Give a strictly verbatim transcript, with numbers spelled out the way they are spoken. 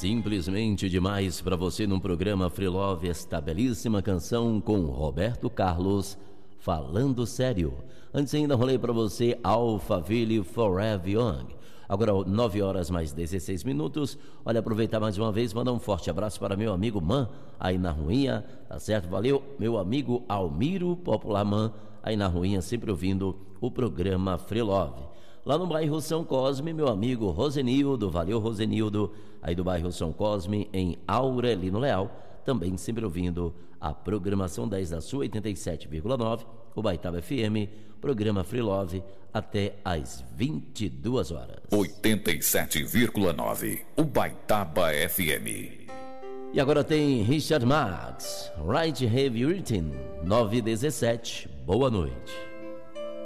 Simplesmente demais para você num programa Free Love, esta belíssima canção com Roberto Carlos, Falando Sério. Antes ainda rolei para você Alphaville Forever Young. Agora nove horas mais dezesseis minutos. Olha, aproveitar mais uma vez, mandar um forte abraço para meu amigo Man, aí na Ruinha, tá certo? Valeu, meu amigo Almiro Popular Man, aí na Ruinha, sempre ouvindo o programa Free Love. Lá no bairro São Cosme, meu amigo Rosenildo, valeu Rosenildo, aí do bairro São Cosme, em Aurelino Leal, também sempre ouvindo a programação dez da sua oitenta e sete vírgula nove, o Baitaba F M, programa Free Love, até às vinte e duas horas. oitenta e sete vírgula nove, o Baitaba F M. E agora tem Richard Marx, Right Heavy Written, nove e dezessete, boa noite.